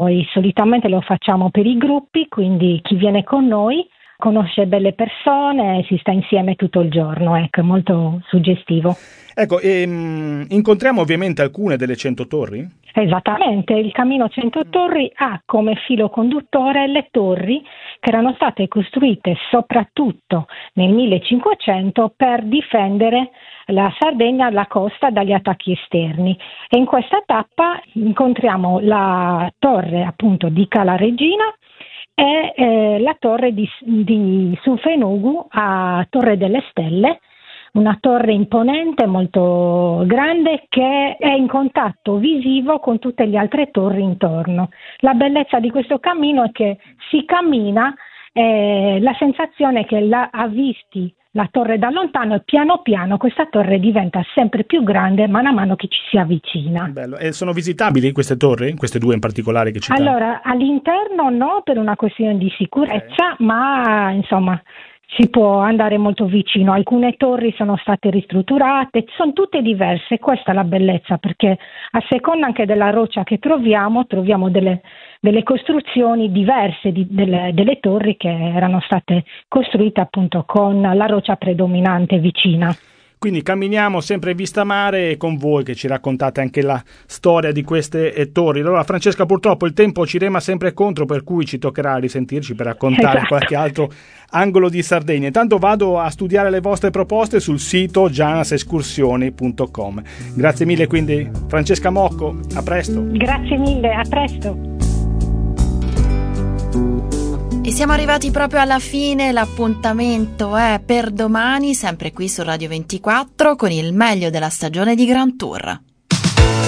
Noi solitamente lo facciamo per i gruppi, quindi chi viene con noi conosce belle persone, si sta insieme tutto il giorno, ecco, è molto suggestivo. Ecco, incontriamo ovviamente alcune delle 100 torri? Esattamente, il Cammino 100 Torri ha come filo conduttore le torri che erano state costruite soprattutto nel 1500 per difendere la Sardegna, la costa dagli attacchi esterni, e in questa tappa incontriamo la torre appunto di Cala Regina e la torre di Sufenugu a Torre delle Stelle, una torre imponente, molto grande, che è in contatto visivo con tutte le altre torri intorno. La bellezza di questo cammino è che si cammina, la sensazione è che ha visti la torre da lontano e piano piano questa torre diventa sempre più grande man mano che ci si avvicina. Bello. E sono visitabili queste torri? Queste due in particolare che citavi? Allora, all'interno no, per una questione di sicurezza, ma insomma si può andare molto vicino. Alcune torri sono state ristrutturate, sono tutte diverse, questa è la bellezza, perché a seconda anche della roccia che troviamo delle costruzioni diverse delle torri che erano state costruite appunto con la roccia predominante vicina. Quindi camminiamo sempre in vista mare e con voi che ci raccontate anche la storia di queste torri. Allora Francesca, purtroppo il tempo ci rema sempre contro, per cui ci toccherà risentirci per raccontare qualche altro angolo di Sardegna. Intanto vado a studiare le vostre proposte sul sito janasescursioni.com. Grazie mille quindi Francesca Mocco, a presto. Grazie mille, a presto. E siamo arrivati proprio alla fine, l'appuntamento è per domani, sempre qui su Radio 24, con il meglio della stagione di Grand Tour.